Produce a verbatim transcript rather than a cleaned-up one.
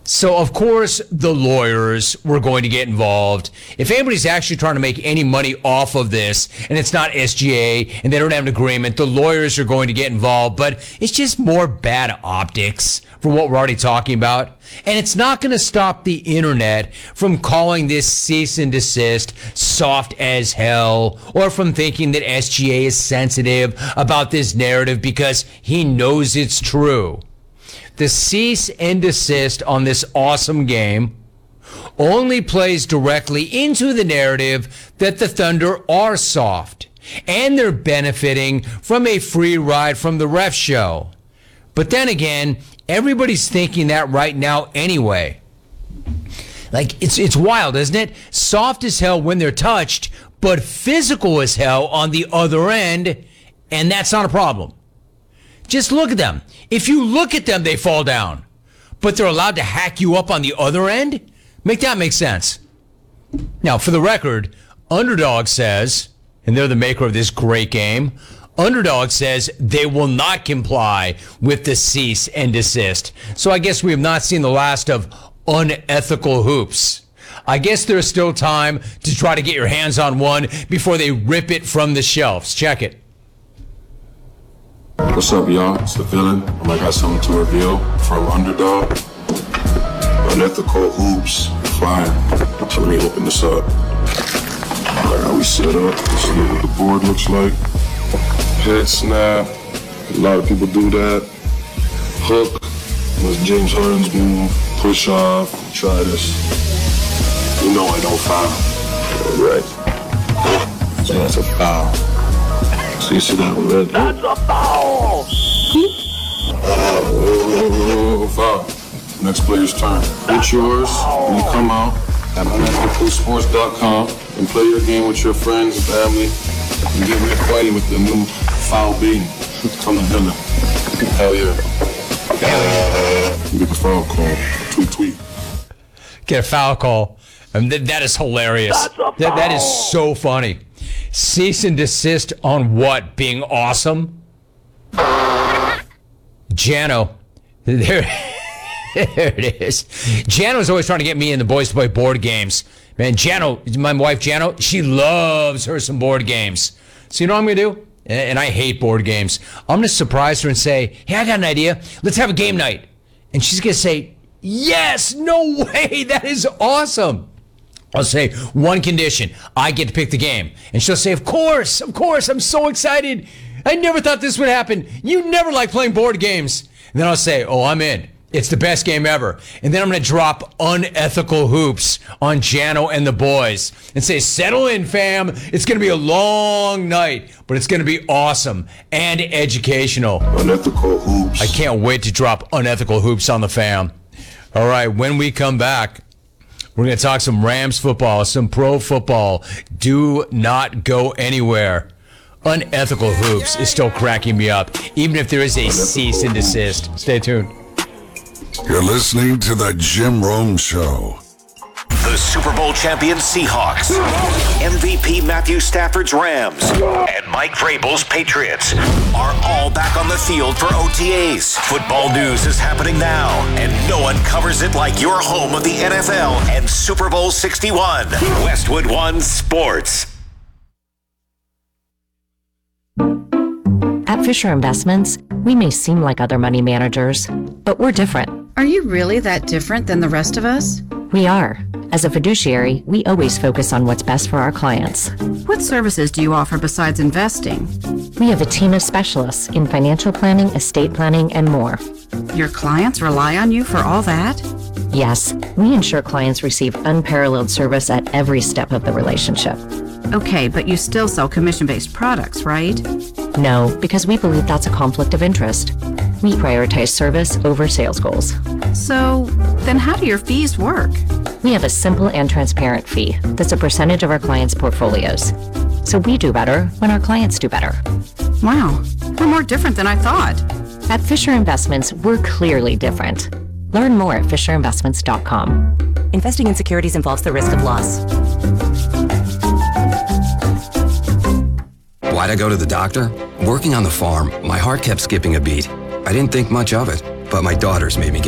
So, of course, the lawyers were going to get involved. If anybody's actually trying to make any money off of this, and it's not S G A, and they don't have an agreement, the lawyers are going to get involved. But it's just more bad optics for what we're already talking about. And it's not going to stop the internet from calling this cease and desist soft as hell, or from thinking that S G A is sensitive about this narrative because he knows it's true. The cease and desist on this awesome game only plays directly into the narrative that the Thunder are soft and they're benefiting from a free ride from the ref show. But then again, everybody's thinking that right now anyway. Like, it's it's wild, isn't it? Soft as hell when they're touched, but physical as hell on the other end, and that's not a problem. Just look at them. If you look at them, they fall down. But they're allowed to hack you up on the other end? Make that make sense. Now, for the record, Underdog says, and they're the maker of this great game, Underdog says they will not comply with the cease and desist. So I guess we have not seen the last of unethical hoops. I guess there's still time to try to get your hands on one before they rip it from the shelves. Check it. What's up, y'all? It's the villain. I got something to reveal from Underdog. Unethical hoops flying. So let me open this up. Alright, how we set up. This is what the board looks like. Head snap. A lot of people do that. Hook. That's James Harden's move. Push off. Try this. You know I don't foul. Alright. So that's a foul. So you see that one, right? That's a foul! Oh, foul. Next player's turn. It's yours when you come out at unethical sports dot com and play your game with your friends and family and get reacquainted with the new foul beating from the villain. Hell yeah. You get the foul call. Tweet, tweet. Get a foul call. I mean, that is hilarious. That, that is so funny. Cease and desist on what? Being awesome? Jano. There, there it is. Jano's always trying to get me and the boys to play board games. Man, Jano, my wife Jano, she loves her some board games. So you know what I'm going to do? And I hate board games. I'm going to surprise her and say, hey, I got an idea. Let's have a game night. And she's going to say, yes, no way. That is awesome. I'll say, one condition, I get to pick the game. And she'll say, of course, of course, I'm so excited. I never thought this would happen. You never like playing board games. And then I'll say, oh, I'm in. It's the best game ever. And then I'm going to drop unethical hoops on Jano and the boys and say, settle in, fam. It's going to be a long night, but it's going to be awesome and educational. Unethical hoops. I can't wait to drop unethical hoops on the fam. All right, when we come back, we're going to talk some Rams football, some pro football. Do not go anywhere. Unethical hoops is still cracking me up, even if there is a cease and desist. Stay tuned. You're listening to The Jim Rome Show. The Super Bowl champion Seahawks, M V P Matthew Stafford's Rams, and Mike Vrabel's Patriots are all back on the field for O T As. Football news is happening now, and no one covers it like your home of the N F L and Super Bowl sixty-one. Westwood One Sports. At Fisher Investments, we may seem like other money managers, but we're different. Are you really that different than the rest of us? We are. As a fiduciary, we always focus on what's best for our clients. What services do you offer besides investing? We have a team of specialists in financial planning, estate planning, and more. Your clients rely on you for all that? Yes, we ensure clients receive unparalleled service at every step of the relationship. Okay, but you still sell commission-based products, right? No, because we believe that's a conflict of interest. We prioritize service over sales goals. So, then how do your fees work? We have a simple and transparent fee that's a percentage of our clients' portfolios. So we do better when our clients do better. Wow, we're more different than I thought. At Fisher Investments, we're clearly different. Learn more at fisher investments dot com. Investing in securities involves the risk of loss. Why'd I go to the doctor? Working on the farm, my heart kept skipping a beat. I didn't think much of it, but my daughters made me get